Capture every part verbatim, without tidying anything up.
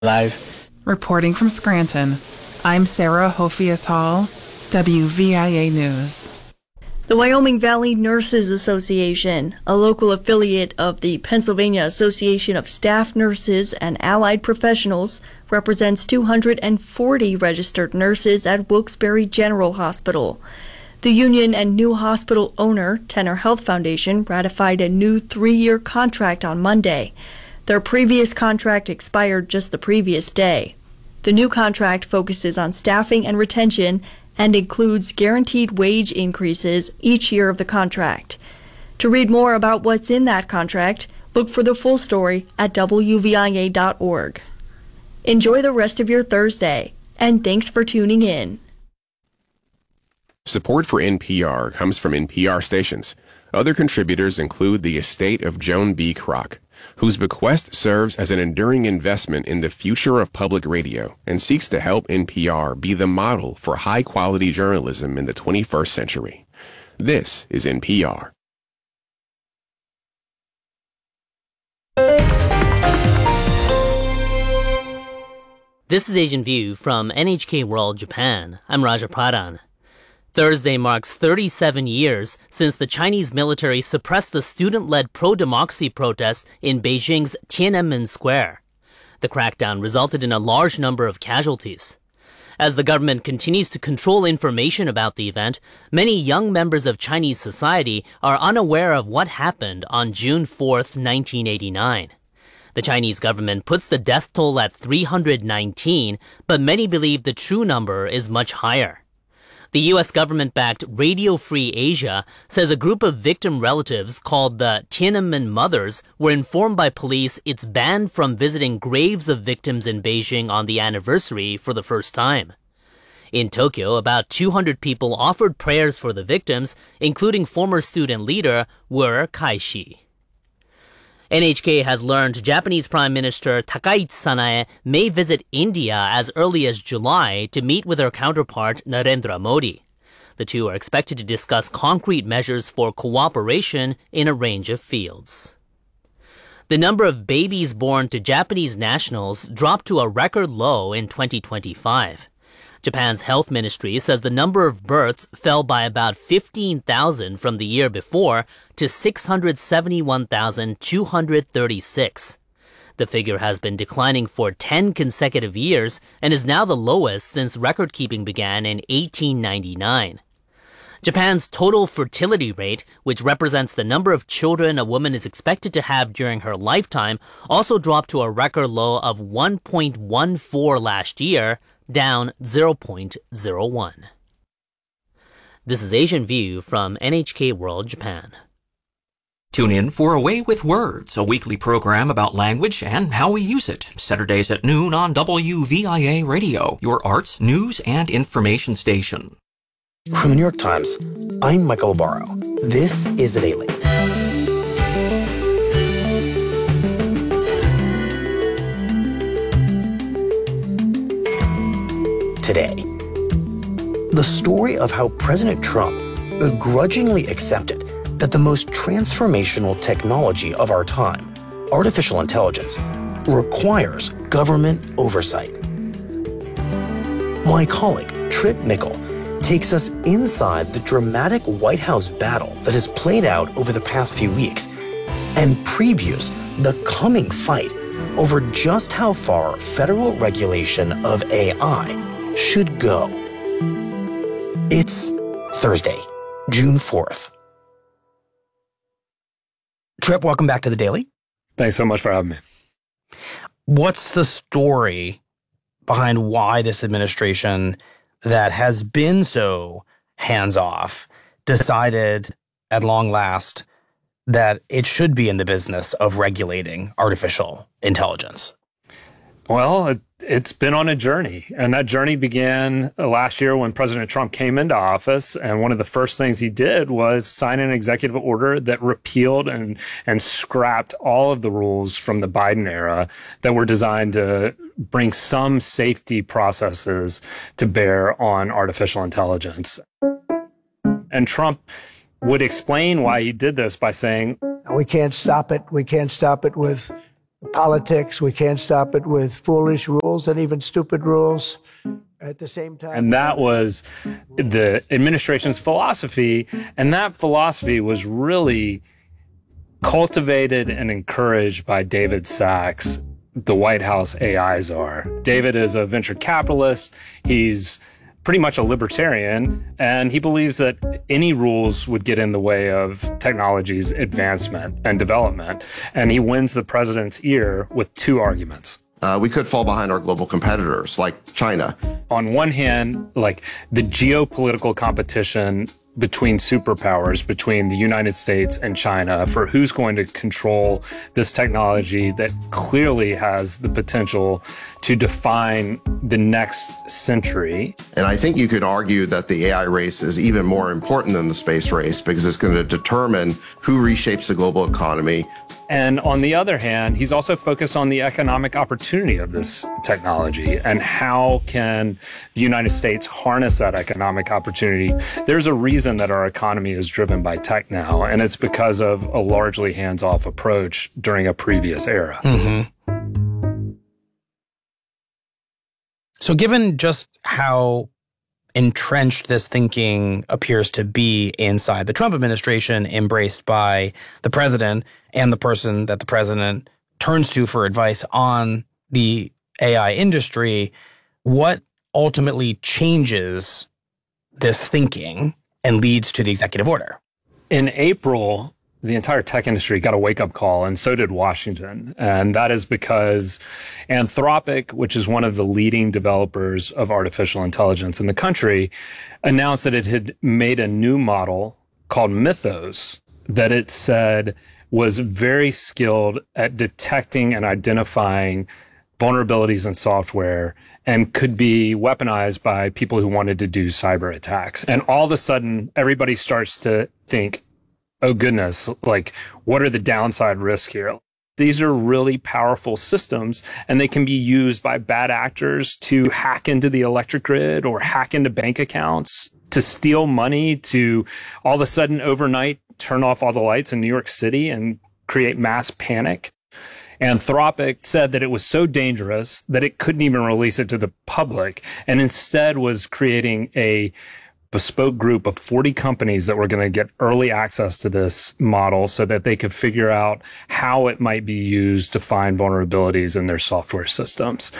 Live. Reporting from Scranton, I'm Sarah Hofias Hall, W V I A News. The Wyoming Valley Nurses Association, a local affiliate of the Pennsylvania Association of Staff Nurses and Allied Professionals, represents two hundred forty registered nurses at Wilkes-Barre General Hospital. The union and new hospital owner, Tenor Health Foundation, ratified a new three-year contract on Monday. Their previous contract expired just the previous day. The new contract focuses on staffing and retention and includes guaranteed wage increases each year of the contract. To read more about what's in that contract, look for the full story at W V I A dot org. Enjoy the rest of your Thursday, and thanks for tuning in. Support for N P R comes from N P R stations. Other contributors include the estate of Joan B. Kroc, whose bequest serves as an enduring investment in the future of public radio and seeks to help N P R be the model for high-quality journalism in the twenty-first century. This is N P R. This is Asian View from N H K World Japan. I'm Raja Pradhan. Thursday marks thirty-seven years since the Chinese military suppressed the student-led pro-democracy protests in Beijing's Tiananmen Square. The crackdown resulted in a large number of casualties. As the government continues to control information about the event, many young members of Chinese society are unaware of what happened on June fourth, nineteen eighty-nine. The Chinese government puts the death toll at three hundred nineteen, but many believe the true number is much higher. The U S government-backed Radio Free Asia says a group of victim relatives called the Tiananmen Mothers were informed by police it's banned from visiting graves of victims in Beijing on the anniversary for the first time. In Tokyo, about two hundred people offered prayers for the victims, including former student leader Wu Kai-shi. N H K has learned Japanese Prime Minister Takaichi Sanae may visit India as early as July to meet with her counterpart Narendra Modi. The two are expected to discuss concrete measures for cooperation in a range of fields. The number of babies born to Japanese nationals dropped to a record low in twenty twenty-five. Japan's health ministry says the number of births fell by about fifteen thousand from the year before to six hundred seventy-one thousand two hundred thirty-six. The figure has been declining for ten consecutive years and is now the lowest since record-keeping began in eighteen ninety-nine. Japan's total fertility rate, which represents the number of children a woman is expected to have during her lifetime, also dropped to a record low of one point one four last year, down zero point zero one. This is Asian View from N H K World Japan. Tune in for A Way with Words, a weekly program about language and how we use it. Saturdays at noon on W V I A Radio, your arts, news, and information station. From the New York Times, I'm Michael Barbaro. This is The Daily. Today, the story of how President Trump begrudgingly accepted that the most transformational technology of our time, artificial intelligence, requires government oversight. My colleague, Trip Mickle, takes us inside the dramatic White House battle that has played out over the past few weeks and previews the coming fight over just how far federal regulation of A I should go. It's Thursday, June fourth. Trip, welcome back to The Daily. Thanks so much for having me. What's the story behind why this administration that has been so hands-off decided at long last that it should be in the business of regulating artificial intelligence? Well, it, it's been on a journey, and that journey began last year when President Trump came into office, and one of the first things he did was sign an executive order that repealed and, and scrapped all of the rules from the Biden era that were designed to bring some safety processes to bear on artificial intelligence. And Trump would explain why he did this by saying, we can't stop it. We can't stop it with politics. We can't stop it with foolish rules and even stupid rules at the same time. And that was the administration's philosophy. And that philosophy was really cultivated and encouraged by David Sacks, the White House A I czar. David is a venture capitalist. He's pretty much a libertarian, and he believes that any rules would get in the way of technology's advancement and development. And he wins the president's ear with two arguments. Uh, we could fall behind our global competitors like China. On one hand, like the geopolitical competition between superpowers, between the United States and China, for who's going to control this technology that clearly has the potential to define the next century. And I think you could argue that the A I race is even more important than the space race because it's going to determine who reshapes the global economy. And on the other hand, he's also focused on the economic opportunity of this technology and how can the United States harness that economic opportunity. There's a reason that our economy is driven by tech now, and it's because of a largely hands-off approach during a previous era. Mm-hmm. So given just how entrenched this thinking appears to be inside the Trump administration, embraced by the president and the person that the president turns to for advice on the A I industry, what ultimately changes this thinking and leads to the executive order? In April, the entire tech industry got a wake-up call, and so did Washington. And that is because Anthropic, which is one of the leading developers of artificial intelligence in the country, announced that it had made a new model called Mythos that it said was very skilled at detecting and identifying vulnerabilities in software and could be weaponized by people who wanted to do cyber attacks. And all of a sudden, everybody starts to think, oh goodness, like what are the downside risks here? These are really powerful systems, and they can be used by bad actors to hack into the electric grid or hack into bank accounts, to steal money, to all of a sudden overnight turn off all the lights in New York City and create mass panic. Anthropic said that it was so dangerous that it couldn't even release it to the public, and instead was creating a bespoke group of forty companies that were going to get early access to this model so that they could figure out how it might be used to find vulnerabilities in their software systems.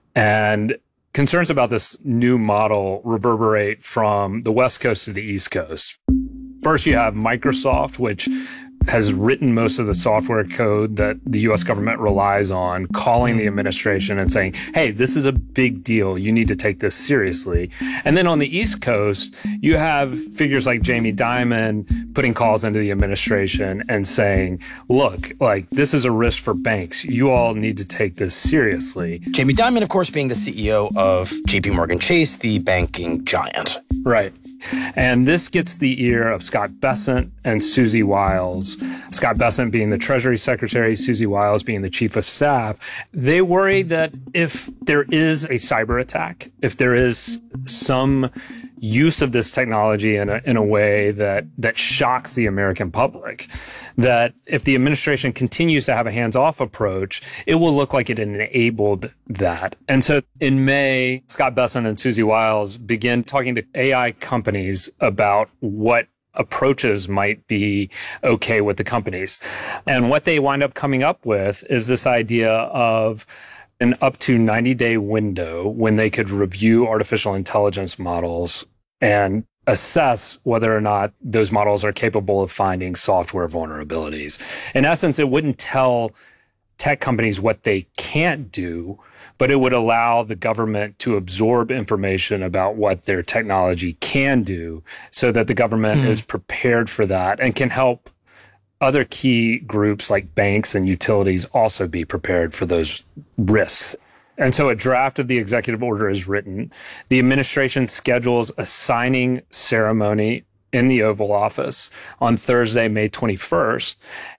And concerns about this new model reverberate from the West Coast to the East Coast. First, you have Microsoft, which has written most of the software code that the U S government relies on, calling the administration and saying, hey, this is a big deal. You need to take this seriously. And then on the East Coast, you have figures like Jamie Dimon putting calls into the administration and saying, look, like this is a risk for banks. You all need to take this seriously. Jamie Dimon, of course, being the C E O of J P Morgan Chase, the banking giant. Right. And this gets the ear of Scott Bessent and Susie Wiles. Scott Bessent being the Treasury Secretary, Susie Wiles being the Chief of Staff. They worry that if there is a cyber attack, if there is some use of this technology in a, in a way that, that shocks the American public, that if the administration continues to have a hands-off approach, it will look like it enabled that. And so in May, Scott Bessent and Susie Wiles began talking to A I companies about what approaches might be okay with the companies. And what they wind up coming up with is this idea of an up to ninety day window when they could review artificial intelligence models and assess whether or not those models are capable of finding software vulnerabilities. In essence, it wouldn't tell tech companies what they can't do, but it would allow the government to absorb information about what their technology can do so that the government mm. is prepared for that and can help other key groups like banks and utilities also be prepared for those risks. And so a draft of the executive order is written. The administration schedules a signing ceremony in the Oval Office on Thursday, May twenty-first.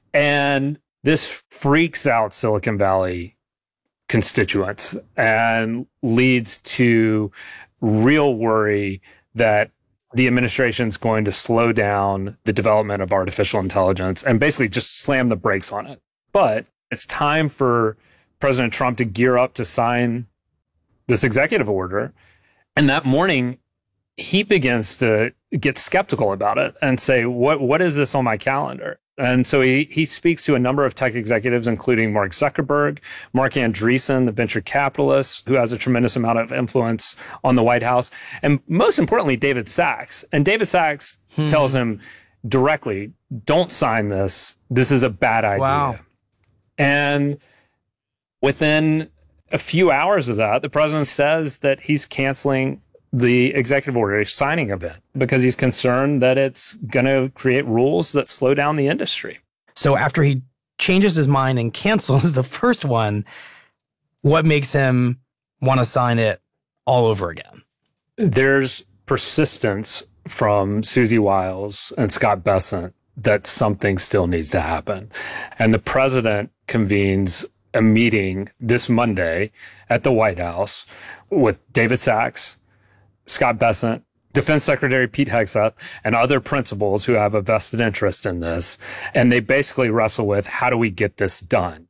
And this freaks out Silicon Valley constituents and leads to real worry that the administration's going to slow down the development of artificial intelligence and basically just slam the brakes on it. But It's time for President Trump to gear up to sign this executive order. And that morning, he begins to get skeptical about it and say, what what is this on my calendar? And so he he speaks to a number of tech executives, including Mark Zuckerberg, Mark Andreessen, the venture capitalist, who has a tremendous amount of influence on the White House, and most importantly, David Sacks. And David Sacks hmm. tells him directly, don't sign this. This is a bad idea. Wow. And within a few hours of that, the president says that he's canceling the executive order, he's signing of it, because he's concerned that it's going to create rules that slow down the industry. So after he changes his mind and cancels the first one, what makes him want to sign it all over again? There's persistence from Susie Wiles and Scott Bessent that something still needs to happen. And the president convenes a meeting this Monday at the White House with David Sacks, Scott Bessent, Defense Secretary Pete Hegseth, and other principals who have a vested interest in this. And they basically wrestle with, how do we get this done?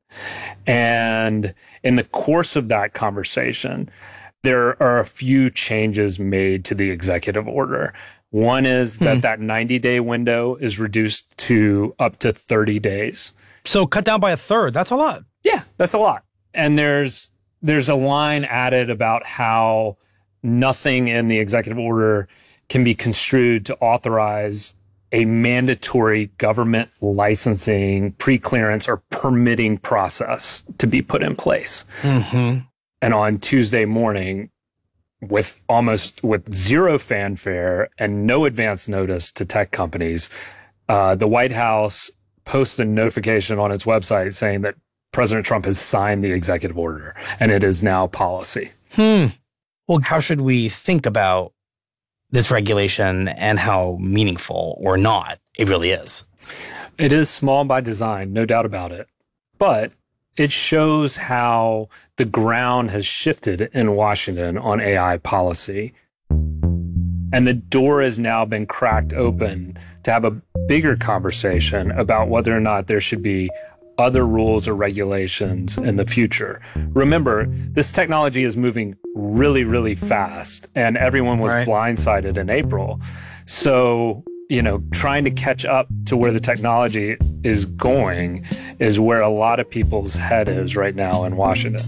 And in the course of that conversation, there are a few changes made to the executive order. One is that hmm. that ninety-day window is reduced to up to thirty days. So cut down by a third. That's a lot. Yeah, that's a lot. And there's there's a line added about how nothing in the executive order can be construed to authorize a mandatory government licensing, pre-clearance, or permitting process to be put in place. Mm-hmm. And on Tuesday morning, with almost with zero fanfare and no advance notice to tech companies, uh, the White House posted a notification on its website saying that President Trump has signed the executive order and it is now policy. Hmm. Well, how should we think about this regulation and how meaningful or not it really is? It is small by design, no doubt about it. But it shows how the ground has shifted in Washington on A I policy. And the door has now been cracked open to have a bigger conversation about whether or not there should be other rules or regulations in the future. Remember, this technology is moving really, really fast, and everyone was right. blindsided in April. So, you know, trying to catch up to where the technology is going is where a lot of people's head is right now in Washington.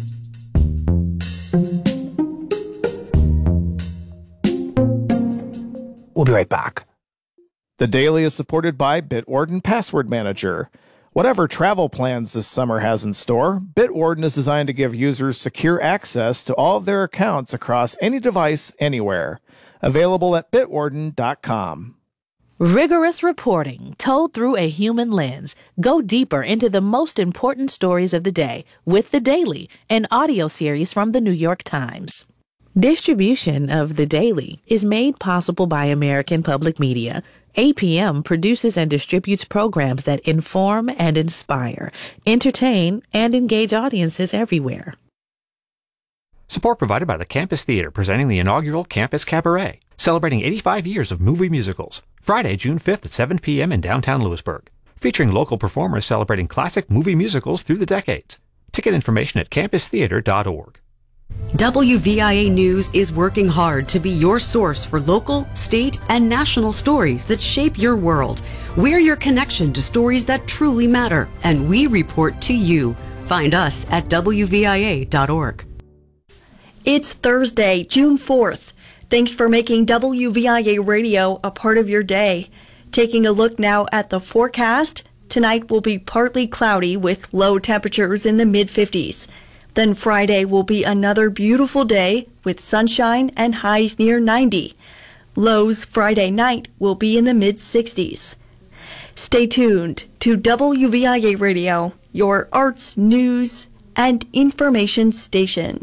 We'll be right back. The Daily is supported by Bitwarden Password Manager. Whatever travel plans this summer has in store, Bitwarden is designed to give users secure access to all of their accounts across any device, anywhere. Available at bitwarden dot com. Rigorous reporting told through a human lens. Go deeper into the most important stories of the day with The Daily, an audio series from the New York Times. Distribution of The Daily is made possible by American Public Media. A P M produces and distributes programs that inform and inspire, entertain, and engage audiences everywhere. Support provided by the Campus Theater, presenting the inaugural Campus Cabaret, celebrating eighty-five years of movie musicals. Friday, June fifth at seven p.m. in downtown Lewisburg. Featuring local performers celebrating classic movie musicals through the decades. Ticket information at campus theater dot org. W V I A News is working hard to be your source for local, state, and national stories that shape your world. We're your connection to stories that truly matter, and we report to you. Find us at W V I A dot org. It's Thursday, June fourth. Thanks for making W V I A Radio a part of your day. Taking a look now at the forecast, tonight will be partly cloudy with low temperatures in the mid fifties. Then Friday will be another beautiful day with sunshine and highs near ninety. Lows Friday night will be in the mid sixties. Stay tuned to W V I A Radio, your arts, news, and information station.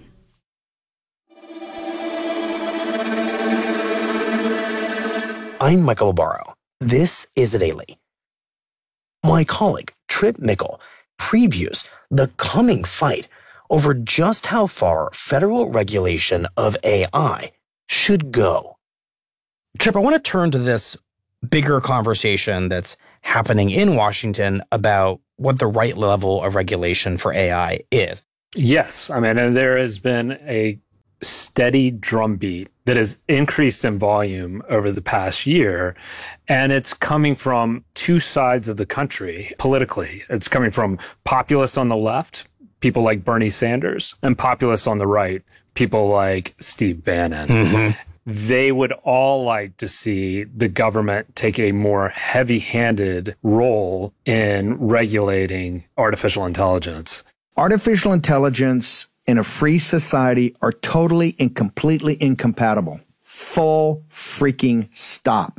I'm Michael Barbaro. This is The Daily. My colleague, Trip Mickle, previews the coming fight over just how far federal regulation of A I should go. Trip, I want to turn to this bigger conversation that's happening in Washington about what the right level of regulation for A I is. Yes. I mean, and there has been a steady drumbeat that has increased in volume over the past year. And it's coming from two sides of the country politically. It's coming from populists on the left, people like Bernie Sanders, and populists on the right, people like Steve Bannon. Mm-hmm. They would all like to see the government take a more heavy-handed role in regulating artificial intelligence. Artificial intelligence in a free society are totally and completely incompatible. Full freaking stop.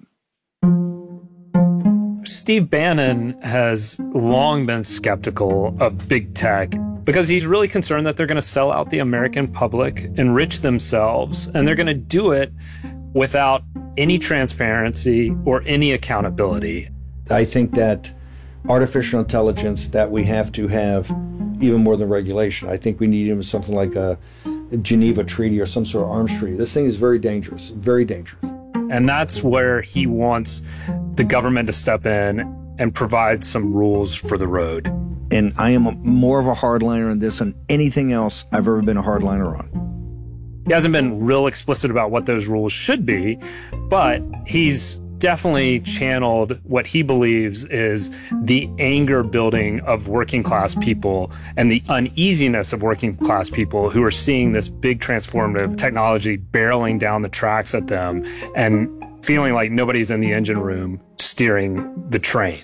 Steve Bannon has long been skeptical of big tech because he's really concerned that they're going to sell out the American public, enrich themselves, and they're going to do it without any transparency or any accountability. I think that artificial intelligence, that we have to have even more than regulation. I think we need even something like a, a Geneva Treaty or some sort of arms treaty. This thing is very dangerous, very dangerous. And that's where he wants the government to step in and provide some rules for the road. And I am a, more of a hardliner on this than anything else I've ever been a hardliner on. He hasn't been real explicit about what those rules should be, but he's definitely channeled what he believes is the anger building of working class people and the uneasiness of working class people who are seeing this big transformative technology barreling down the tracks at them and feeling like nobody's in the engine room steering the train.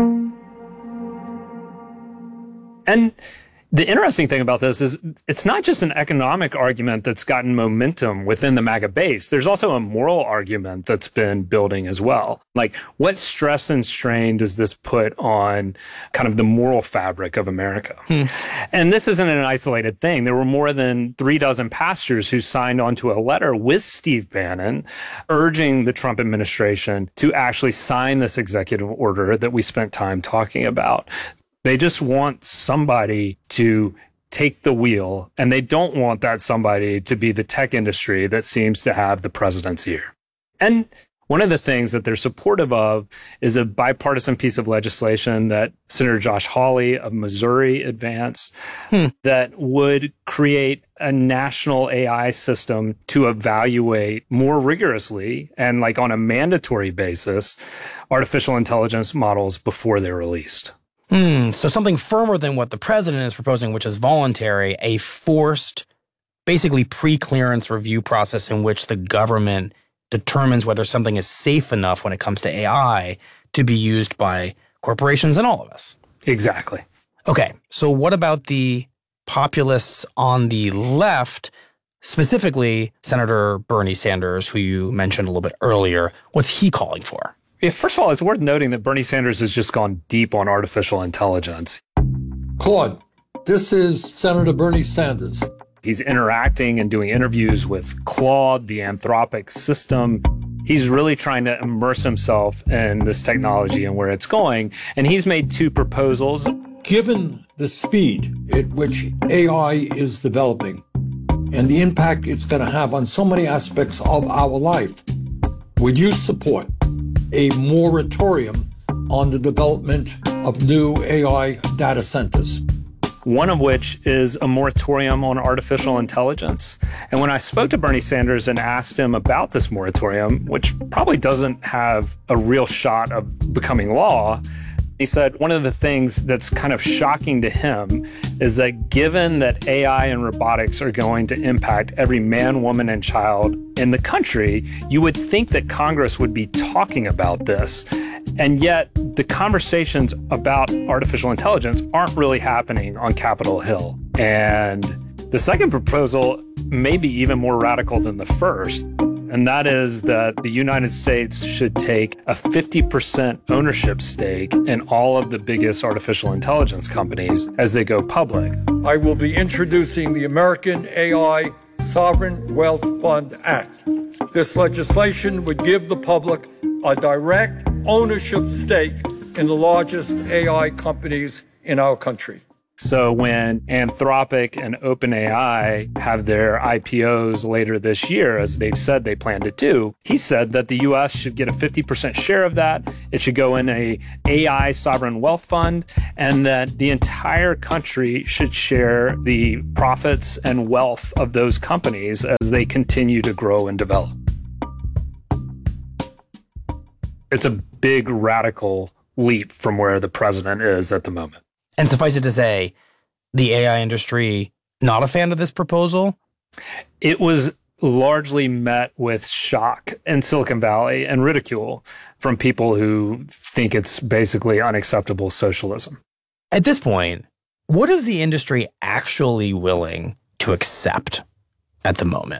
And the interesting thing about this is it's not just an economic argument that's gotten momentum within the MAGA base. There's also a moral argument that's been building as well. Like, what stress and strain does this put on kind of the moral fabric of America? Hmm. And this isn't an isolated thing. There were more than three dozen pastors who signed onto a letter with Steve Bannon urging the Trump administration to actually sign this executive order that we spent time talking about. They just want somebody to take the wheel, and they don't want that somebody to be the tech industry that seems to have the president's ear. And one of the things that they're supportive of is a bipartisan piece of legislation that Senator Josh Hawley of Missouri advanced hmm. that would create a national A I system to evaluate more rigorously and like on a mandatory basis artificial intelligence models before they're released. Hmm, so something firmer than what the president is proposing, which is voluntary, a forced, basically pre-clearance review process in which the government determines whether something is safe enough when it comes to A I to be used by corporations and all of us. Exactly. Okay, so what about the populists on the left, specifically Senator Bernie Sanders, who you mentioned a little bit earlier? What's he calling for? Yeah, first of all, it's worth noting that Bernie Sanders has just gone deep on artificial intelligence. Claude, this is Senator Bernie Sanders. He's interacting and doing interviews with Claude, the Anthropic system. He's really trying to immerse himself in this technology and where it's going. And he's made two proposals. Given the speed at which A I is developing and the impact it's going to have on so many aspects of our life, would you support a moratorium on the development of new A I data centers? One of which is a moratorium on artificial intelligence. And when I spoke to Bernie Sanders and asked him about this moratorium, which probably doesn't have a real shot of becoming law, he said one of the things that's kind of shocking to him is that given that A I and robotics are going to impact every man, woman, and child in the country, you would think that Congress would be talking about this. And yet the conversations about artificial intelligence aren't really happening on Capitol Hill. And the second proposal may be even more radical than the first. And that is that the United States should take a fifty percent ownership stake in all of the biggest artificial intelligence companies as they go public. I will be introducing the American A I Sovereign Wealth Fund Act. This legislation would give the public a direct ownership stake in the largest A I companies in our country. So when Anthropic and OpenAI have their I P Os later this year, as they've said they plan to do, he said that the U S should get a fifty percent share of that. It should go in a A I sovereign wealth fund, and that the entire country should share the profits and wealth of those companies as they continue to grow and develop. It's a big radical leap from where the president is at the moment. And suffice it to say, the A I industry, not a fan of this proposal? It was largely met with shock in Silicon Valley and ridicule from people who think it's basically unacceptable socialism. At this point, what is the industry actually willing to accept at the moment?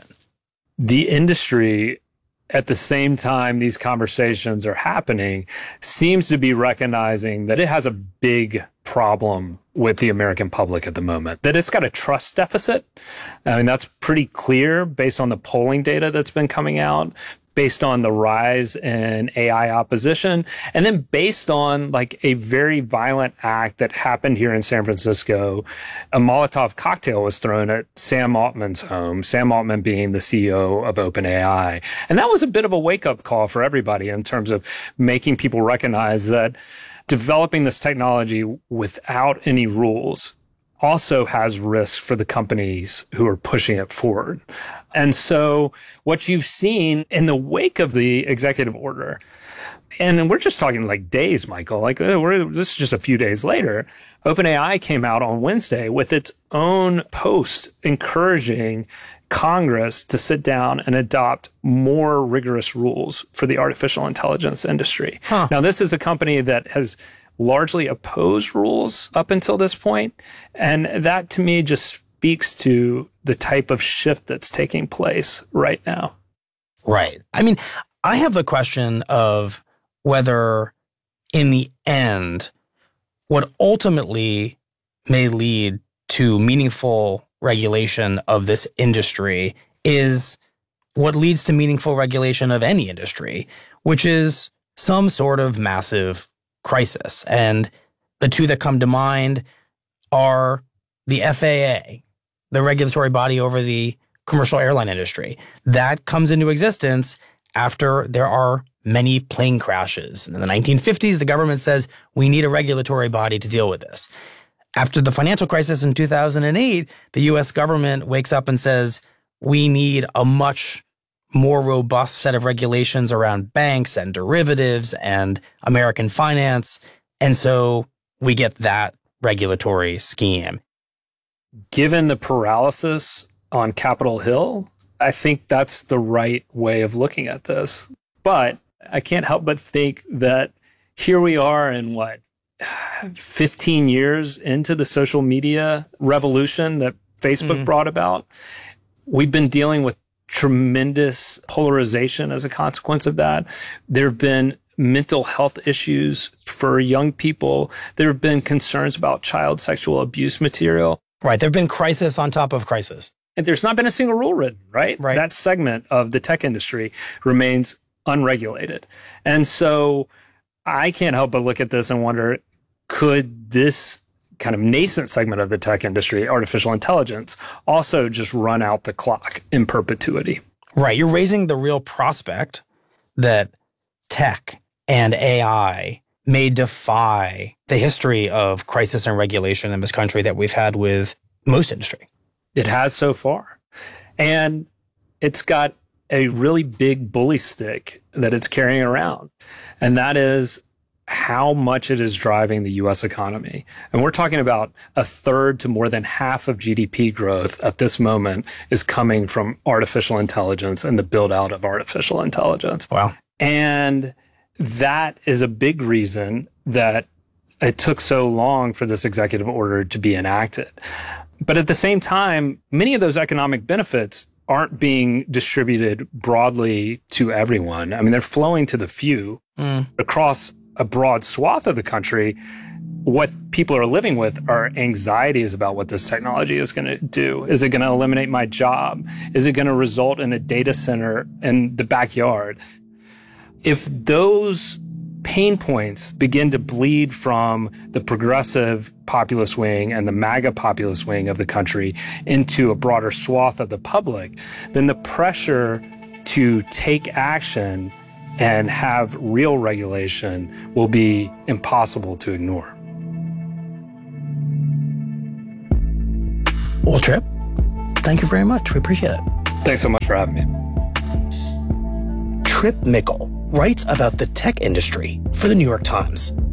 The industry, at the same time these conversations are happening, seems to be recognizing that it has a big problem with the American public at the moment, that it's got a trust deficit. I mean, that's pretty clear based on the polling data that's been coming out, based on the rise in A I opposition, and then based on like a very violent act that happened here in San Francisco. A Molotov cocktail was thrown at Sam Altman's home, Sam Altman being the C E O of OpenAI. And that was a bit of a wake-up call for everybody in terms of making people recognize that developing this technology without any rules also has risk for the companies who are pushing it forward. And so what you've seen in the wake of the executive order, and we're just talking like days, Michael, like we're, this is just a few days later, OpenAI came out on Wednesday with its own post encouraging Congress to sit down and adopt more rigorous rules for the artificial intelligence industry. Huh. Now, this is a company that has largely opposed rules up until this point. And that to me just speaks to the type of shift that's taking place right now. Right. I mean, I have the question of whether in the end, what ultimately may lead to meaningful regulation of this industry is what leads to meaningful regulation of any industry, which is some sort of massive crisis. And the two that come to mind are the F A A, the regulatory body over the commercial airline industry. That comes into existence after there are many plane crashes. In the nineteen fifties, the government says, we need a regulatory body to deal with this. After the financial crisis in two thousand eight, the U S government wakes up and says, we need a much more robust set of regulations around banks and derivatives and American finance. And so we get that regulatory scheme. Given the paralysis on Capitol Hill, I think that's the right way of looking at this. But I can't help but think that here we are in what, fifteen years into the social media revolution that Facebook mm. brought about. We've been dealing with tremendous polarization as a consequence of that. There have been mental health issues for young people. There have been concerns about child sexual abuse material. Right. There have been crisis on top of crisis. And there's not been a single rule written, right? Right. That segment of the tech industry remains unregulated. And so I can't help but look at this and wonder, could this kind of nascent segment of the tech industry, artificial intelligence, also just run out the clock in perpetuity? Right. You're raising the real prospect that tech and A I may defy the history of crisis and regulation in this country that we've had with most industry. It has so far. And it's got a really big bully stick that it's carrying around. And that is how much it is driving the U S economy. And we're talking about a third to more than half of G D P growth at this moment is coming from artificial intelligence and the build out of artificial intelligence. Wow. And that is a big reason that it took so long for this executive order to be enacted. But at the same time, many of those economic benefits aren't being distributed broadly to everyone. I mean, they're flowing to the few mm. across a broad swath of the country. What people are living with are anxieties about what this technology is going to do. Is it going to eliminate my job? Is it going to result in a data center in the backyard? If those pain points begin to bleed from the progressive populist wing and the MAGA populist wing of the country into a broader swath of the public, then the pressure to take action and have real regulation will be impossible to ignore. Well, Trip, thank you very much. We appreciate it. Thanks so much for having me. Trip Mickle writes about the tech industry for the New York Times.